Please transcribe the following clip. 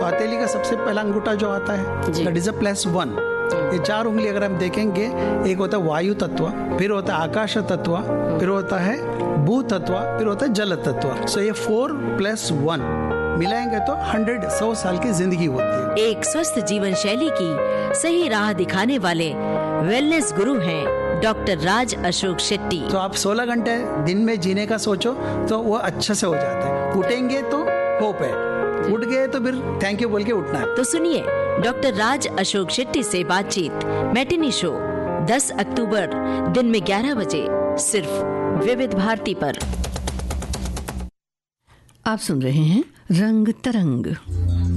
हथेली का सबसे पहला अंगूठा जो आता है, दैट इज अ +1। ये 4 उंगली अगर हम देखेंगे, एक होता है वायु तत्व, फिर होता है आकाश तत्व, फिर होता है भू तत्व, फिर होता है जल तत्व। सो ये 4 + 1 मिलाएंगे तो 100 साल की जिंदगी होती है। एक स्वस्थ जीवन शैली की सही राह दिखाने वाले वेलनेस गुरु हैं डॉक्टर राज अशोक शेट्टी। तो आप 16 घंटे दिन में जीने का सोचो तो वो अच्छे से हो जाता है। उठेंगे तो होप है, उठ गए तो फिर थैंक यू बोल के उठना है। तो सुनिए डॉक्टर राज अशोक शेट्टी से बातचीत मैटिनी शो 10 अक्टूबर दिन में 11 बजे सिर्फ विविध भारती पर। आप सुन रहे हैं रंग तरंग।